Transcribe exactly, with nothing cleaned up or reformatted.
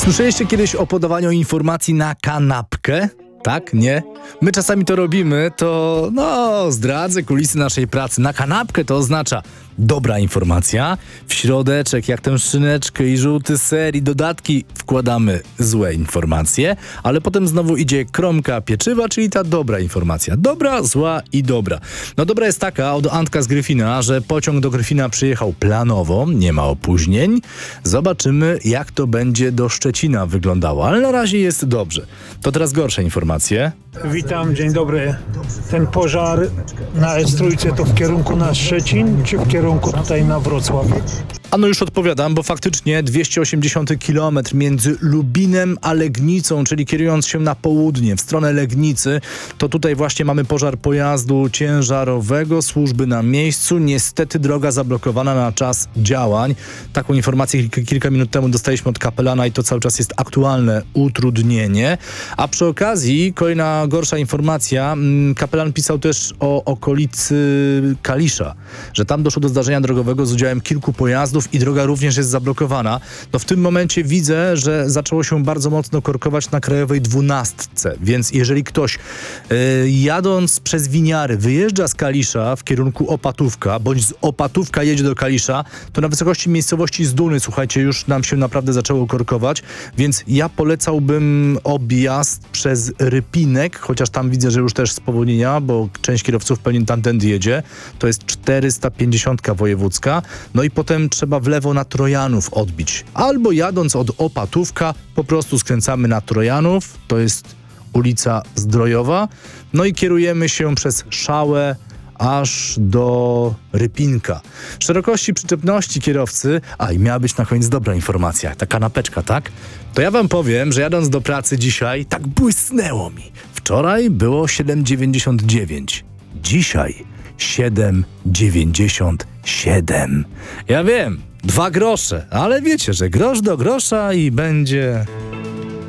Słyszeliście kiedyś o podawaniu informacji na kanapkę? Tak? Nie? My czasami to robimy, to no, zdradzę kulisy naszej pracy. Na kanapkę to oznacza dobra informacja, w środeczek jak tę szyneczkę i żółty ser i dodatki wkładamy złe informacje, ale potem znowu idzie kromka pieczywa, czyli ta dobra informacja. Dobra, zła i dobra. No dobra jest taka od Antka z Gryfina, że pociąg do Gryfina przyjechał planowo, nie ma opóźnień. Zobaczymy, jak to będzie do Szczecina wyglądało, ale na razie jest dobrze. To teraz gorsze informacje. Witam, dzień dobry. Ten pożar na S trzy to w kierunku na Szczecin, czy w kierunku tutaj na Wrocław? A no już odpowiadam, bo faktycznie dwieście osiemdziesiąty kilometr między Lubinem a Legnicą, czyli kierując się na południe, w stronę Legnicy, to tutaj właśnie mamy pożar pojazdu ciężarowego, służby na miejscu. Niestety droga zablokowana na czas działań. Taką informację kilka minut temu dostaliśmy od kapelana i to cały czas jest aktualne utrudnienie. A przy okazji, kolejna gorsza informacja, kapelan pisał też o okolicy Kalisza, że tam doszło do zdarzenia drogowego z udziałem kilku pojazdów i droga również jest zablokowana. No w tym momencie widzę, że zaczęło się bardzo mocno korkować na Krajowej dwunastce, więc jeżeli ktoś yy, jadąc przez Winiary wyjeżdża z Kalisza w kierunku Opatówka, bądź z Opatówka jedzie do Kalisza, to na wysokości miejscowości Zduny, słuchajcie, już nam się naprawdę zaczęło korkować, więc ja polecałbym objazd przez Rypinek, chociaż tam widzę, że już też spowolnienia, bo część kierowców pewnie tamtędy jedzie. To jest czterysta pięćdziesiątka wojewódzka. No i potem trzeba w lewo na Trojanów odbić. Albo jadąc od Opatówka po prostu skręcamy na Trojanów. To jest ulica Zdrojowa. No i kierujemy się przez Szałę aż do Rypinka. Szerokości przyczepności kierowcy, a i miała być na koniec dobra informacja, ta kanapeczka, tak? To ja wam powiem, że jadąc do pracy dzisiaj, tak błysnęło mi. Wczoraj było siedem dziewięćdziesiąt dziewięć. Dzisiaj siedem dziewięćdziesiąt siedem. Ja wiem, dwa grosze, ale wiecie, że grosz do grosza i będzie...